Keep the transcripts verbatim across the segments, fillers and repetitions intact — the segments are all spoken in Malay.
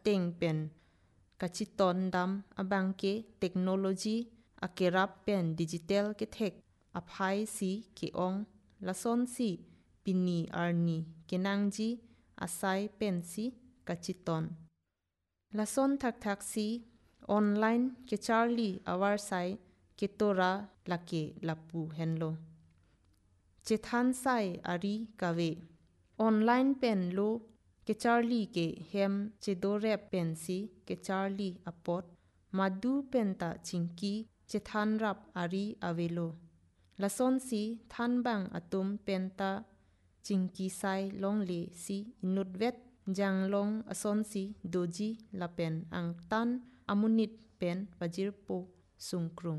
ateng pen kachiton dam abang ke technology akerap pen digital ke thek aphai si ke ong lason si pini arni kenangji asai pen si kachiton lason thak thak si online ke charlie awar sai ketora lake lapu henlo chethan sai ari kawe online pen lo ke charlie ke hem chedore pen si ke charlie apot madu penta chingki chethan rap ari avelo lason si than bang atum penta chingki sai longle si inutvet janglong ason si doji lapen ang tan amunit pen pajirpo sungkrung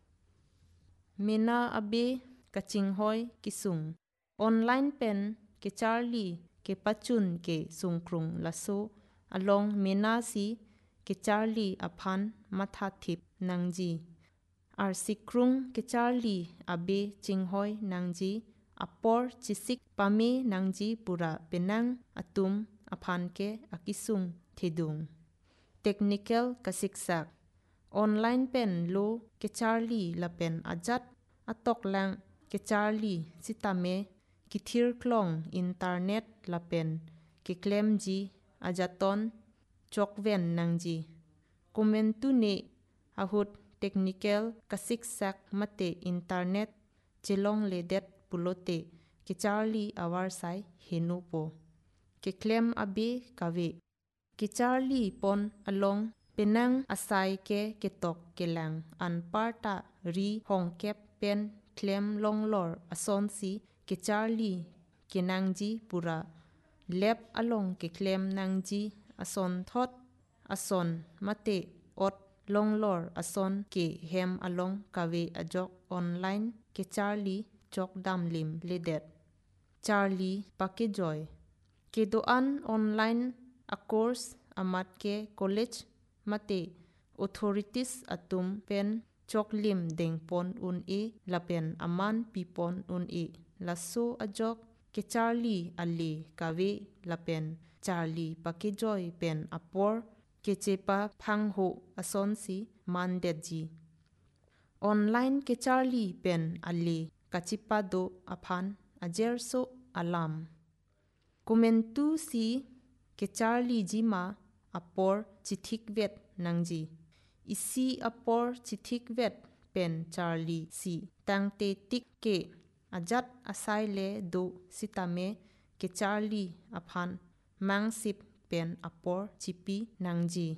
mena abe kaching hoi kisung online pen ke charlie ke pachun ke sungkrung laso along mena si ke charlie aphan matha thip nangji ar sikrung ke charlie abe chinghoi nangji apor chisik pame nangji pura penang atum aphan ke akisung thedung technical kasiksak online pen lo ke charlie lapen ajat atok lang ke charlie sitame kithir klong internet lapen ke claim ji ajaton chokven nangji komentu ne ahut technical kasiksak mate internet chelong ledet pulote ke charlie awar sai henupo ke claim abe kawe ke charlie pon along penang asai ke ketok kelang an parta ri hongkep pen claim longlor ason si ke charlie kenangji pura lep along ke claim nangji ason thot ason mate ot longlor ason ke hem along kawe ajok online ke charlie chok damlim ledet charlie pakejoy ke doan online a course amat ke college mate authorities atum pen choklim dengpon un e lapen aman pipon un e laso ajok ke charlie ali kawe lapen charlie pakejoy pen apor ke chepa phangho ason si mandeji online ke charlie pen ali kachipa do aphan ajerso alam komentu si ke charlie jima apor chithik vet nangji isi apor chithik vet pen charlie si tangte tik ke ajat asai le do sitame ke charlie aphan mangsip pen apor chipi nangji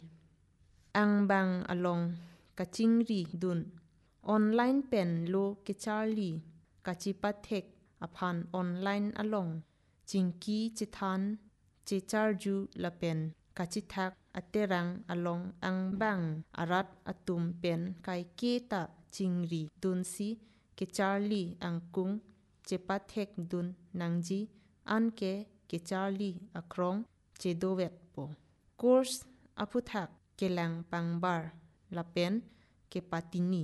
angbang along kachingri dun online pen lo ke charlie kachipa thek aphan online along chingki chithan checharju lapen kachithak aterang along angbang arat atum pen kai keta chingri dun si ke charlie angkung chepathek dun nangji anke ke charlie akrong chedowet po course aputhak kelang pangbar lapen ke patini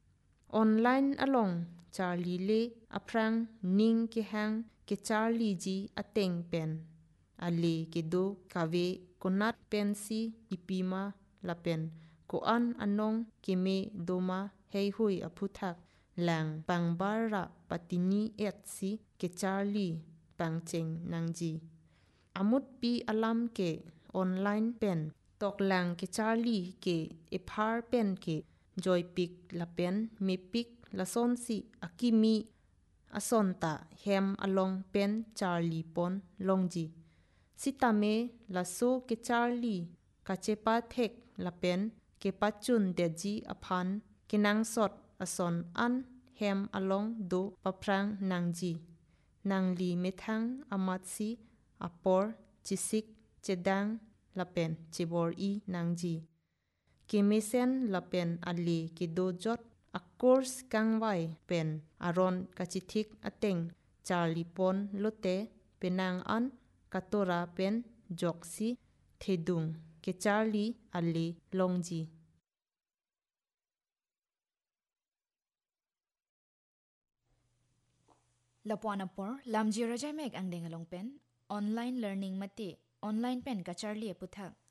online along charlie le aprang ning ke hang ke charlie ji ateng pen ali ke do kawe konat pen si ipima lapen ko an anong keme doma hei hui aputhak lang pangbara patini et si ke charlie pangcheng nangji amut pi alam ke online pen toklang ke charlie ke ephar pen ke joypik lapen mepik lason si akimi asonta hem along pen charlie pon longji sitame laso ke charlie kachepa thek lapen ke pachun deji aphan kinangsot ason an hem along do paprang nangji nangli methang amatsi apor chisik chedang lapen chibor i nangji kemesen lapen ali ke dojot a course kangwai pen aron kachithik ateng charlie pon lote penang an katora pen joksi thedung ke charlie ali longji lapuanapor lamji rajai mek angdeng along pen online learning mate online pen ka charlie puthak